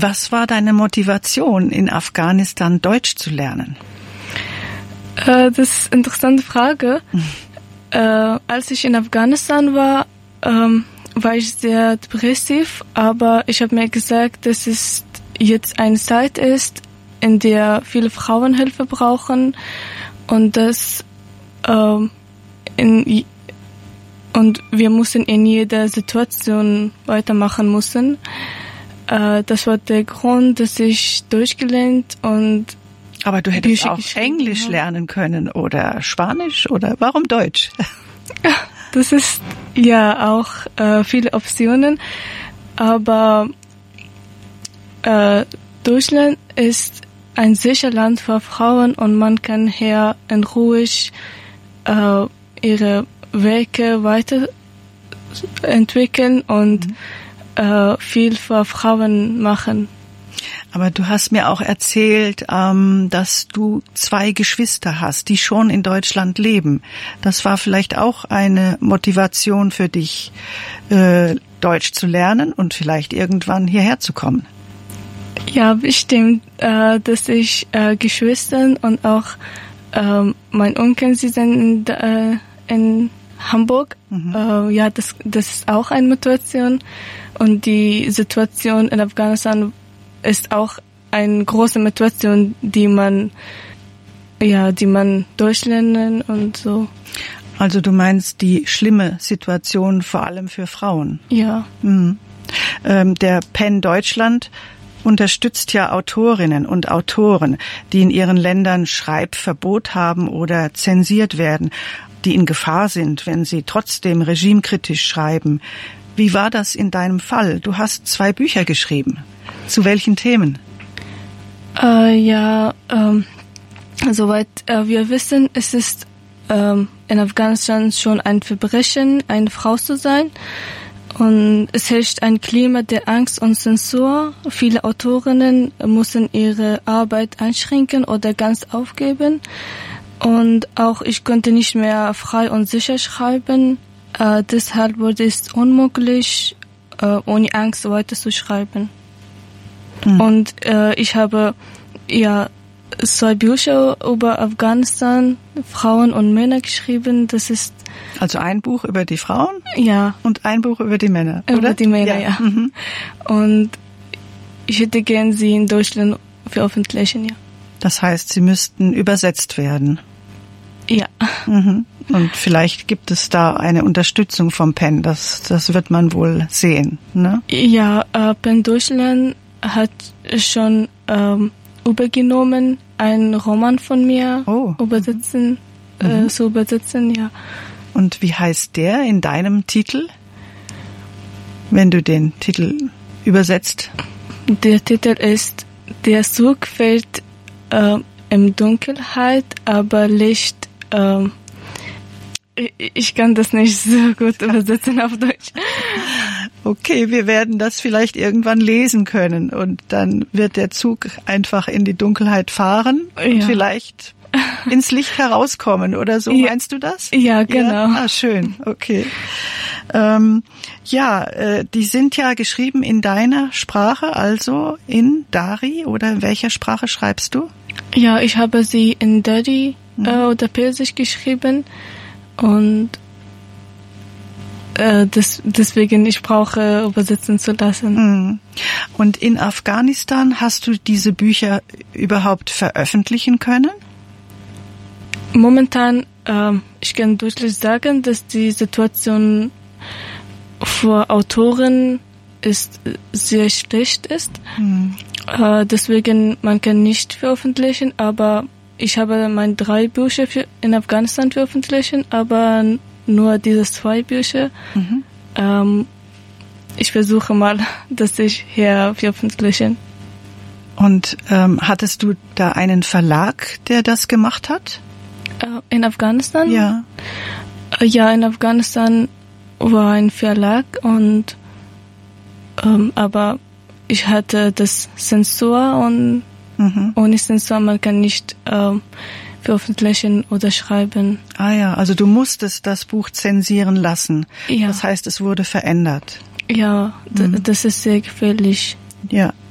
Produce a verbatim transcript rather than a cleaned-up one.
Was war deine Motivation, in Afghanistan Deutsch zu lernen? Äh, das ist eine interessante Frage. äh, als ich in Afghanistan war, ähm, war ich sehr depressiv, aber ich habe mir gesagt, dass es jetzt eine Zeit ist, in der viele Frauen Hilfe brauchen und dass ähm, in, und wir müssen in jeder Situation weitermachen müssen. Äh, das war der Grund, dass ich durchgelernt und aber du hättest auch Englisch lernen können oder Spanisch oder warum Deutsch? Das ist ja auch äh, viele Optionen, aber äh, Deutschland ist ein sicheres Land für Frauen und man kann hier in Ruhe äh, ihre Werke weiterentwickeln und mhm. äh, viel für Frauen machen. Aber du hast mir auch erzählt, ähm, dass du zwei Geschwister hast, die schon in Deutschland leben. Das war vielleicht auch eine Motivation für dich, äh, Deutsch zu lernen und vielleicht irgendwann hierher zu kommen. Ja, bestimmt, äh, dass ich äh, Geschwister und auch äh, mein Onkel, sie sind äh, in Hamburg. Mhm. Äh, ja, das, das ist auch eine Motivation. Und die Situation in Afghanistan ist auch eine große Motivation, die man, ja, die man durchlernen und so. Also du meinst die schlimme Situation vor allem für Frauen? Ja. Mhm. Ähm, der PEN Deutschland unterstützt ja Autorinnen und Autoren, die in ihren Ländern Schreibverbot haben oder zensiert werden, die in Gefahr sind, wenn sie trotzdem regimekritisch schreiben. Wie war das in deinem Fall? Du hast zwei Bücher geschrieben. Zu welchen Themen? Äh, ja, ähm, soweit äh, wir wissen, es ist ähm, in Afghanistan schon ein Verbrechen, eine Frau zu sein. Und es herrscht ein Klima der Angst und Zensur. Viele Autorinnen müssen ihre Arbeit einschränken oder ganz aufgeben. Und auch ich konnte nicht mehr frei und sicher schreiben. Äh, deshalb wurde es unmöglich, äh, ohne Angst weiterzuschreiben. Hm. Und äh, ich habe ja zwei Bücher über Afghanistan, Frauen und Männer geschrieben. Das ist also ein Buch über die Frauen? Ja. Und ein Buch über die Männer, über oder? Über die Männer, ja. ja. Mhm. Und ich hätte gern sie in Deutschland veröffentlichen, ja. Das heißt, sie müssten übersetzt werden? Ja. Mhm. Und vielleicht gibt es da eine Unterstützung vom PEN, das, das wird man wohl sehen, ne? Ja, äh, PEN Deutschland hat schon ähm, übergenommen, einen Roman von mir oh. übersetzen, mhm. äh, zu übersetzen, ja. Und wie heißt der in deinem Titel, wenn du den Titel übersetzt? Der Titel ist Der Zug fährt äh, in Dunkelheit, aber Licht. Äh, ich kann das nicht so gut übersetzen auf Deutsch. Okay, wir werden das vielleicht irgendwann lesen können und dann wird der Zug einfach in die Dunkelheit fahren und ja. vielleicht ins Licht herauskommen oder so, ja. Meinst du das? Ja, genau. Ja? Ah, schön, okay. Ähm, ja, äh, die sind ja geschrieben in deiner Sprache, also in Dari, oder in welcher Sprache schreibst du? Ja, ich habe sie in Dari mhm. äh, oder Persisch geschrieben und äh, das, deswegen ich brauche übersetzen zu lassen. Mhm. Und in Afghanistan hast du diese Bücher überhaupt veröffentlichen können? Momentan, äh, ich kann deutlich sagen, dass die Situation für Autoren ist sehr schlecht ist. Mhm. Äh, deswegen man kann nicht veröffentlichen, aber ich habe meine drei Bücher für in Afghanistan veröffentlichen, aber nur diese zwei Bücher. Mhm. Ähm, ich versuche mal, dass ich hier veröffentliche. Und ähm, hattest du da einen Verlag, der das gemacht hat? In Afghanistan? Ja. Ja, in Afghanistan war ein Verlag und ähm, aber ich hatte das Zensur und mhm. ohne Zensur man kann nicht ähm, veröffentlichen oder schreiben. Ah ja, also du musstest das Buch zensieren lassen. Ja. Das heißt, es wurde verändert. Ja, d- mhm. das ist sehr gefährlich. Ja.